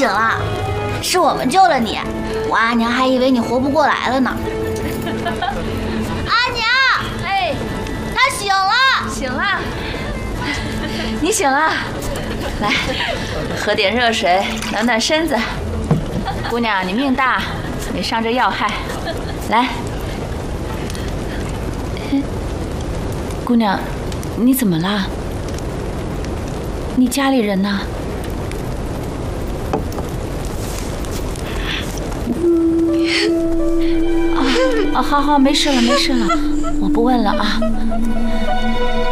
醒了，是我们救了你，我阿娘还以为你活不过来了呢。阿娘， 哎， 她醒了， 醒了，你醒了，来，喝点热水暖暖身子。姑娘，你命大，没伤着要害。来，姑娘，你怎么了？你家里人呢？好，没事了，我不问了啊。